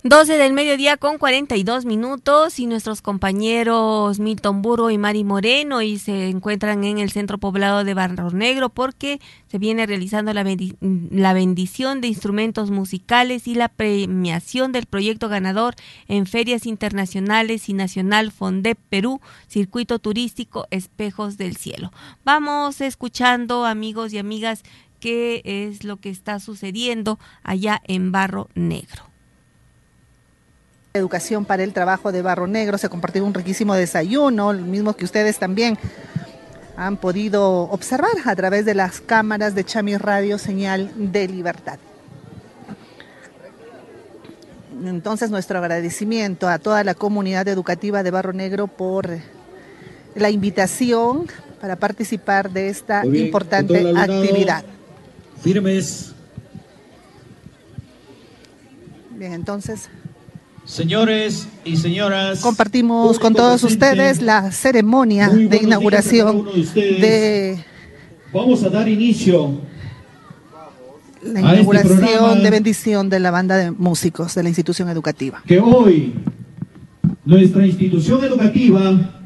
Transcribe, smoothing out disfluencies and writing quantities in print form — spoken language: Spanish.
12 del mediodía con 42 minutos y nuestros compañeros Milton Burgo y Mari Moreno y se encuentran en el centro poblado de Barro Negro porque se viene realizando la bendición de instrumentos musicales y la premiación del proyecto ganador en ferias internacionales y nacional Fondep Perú, circuito turístico Espejos del Cielo. Vamos escuchando, amigos y amigas, qué es lo que está sucediendo allá en Barro Negro. Educación para el trabajo de Barro Negro, se compartió un riquísimo desayuno, el mismo que ustedes también han podido observar a través de las cámaras de Chami Radio, señal de libertad. Entonces, nuestro agradecimiento a toda la comunidad educativa de Barro Negro por la invitación para participar de esta importante actividad. Firmes. Bien, entonces, señores y señoras, compartimos con todos ustedes la ceremonia de inauguración vamos a dar inicio la inauguración de bendición de la banda de músicos de la institución educativa. Que hoy nuestra institución educativa